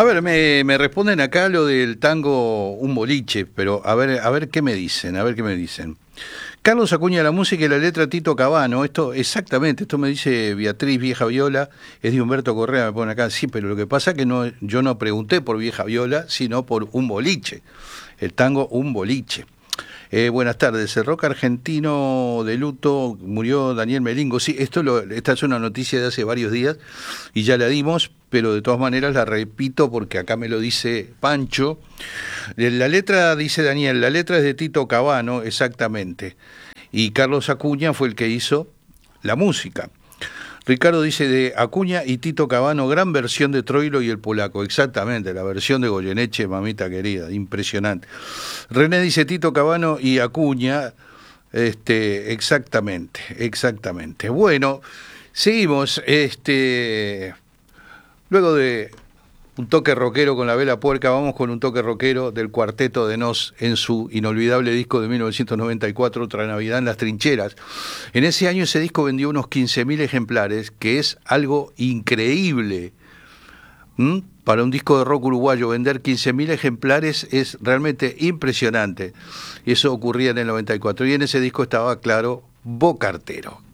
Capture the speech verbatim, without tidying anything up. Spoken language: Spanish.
A ver, me, me responden acá lo del tango Un Boliche, pero a ver, a ver qué me dicen, a ver qué me dicen. Carlos Acuña, la música y la letra Tito Cabano, esto exactamente, esto me dice Beatriz Vieja Viola, es de Humberto Correa, me pone acá, sí, pero lo que pasa es que no, yo no pregunté por Vieja Viola, sino por Un Boliche, el tango Un Boliche. Eh, buenas tardes, el rock argentino de luto, murió Daniel Melingo. Sí, esto lo, esta es una noticia de hace varios días y ya la dimos, pero de todas maneras la repito porque acá me lo dice Pancho. La letra, dice Daniel, la letra es de Tito Cabano, exactamente, y Carlos Acuña fue el que hizo la música. Ricardo dice de Acuña y Tito Cabano, gran versión de Troilo y el Polaco. Exactamente, la versión de Goyeneche, mamita querida, impresionante. René dice Tito Cabano y Acuña, este, exactamente, exactamente. Bueno, seguimos, este, luego de un toque rockero con la vela puerca, vamos con un toque rockero del Cuarteto de Nos en su inolvidable disco de mil novecientos noventa y cuatro, Otra Navidad en las Trincheras. En ese año ese disco vendió unos quince mil ejemplares, que es algo increíble. ¿Mm? Para un disco de rock uruguayo vender quince mil ejemplares es realmente impresionante. Y eso ocurría en el noventa y cuatro. Y en ese disco estaba, claro, Bocartero.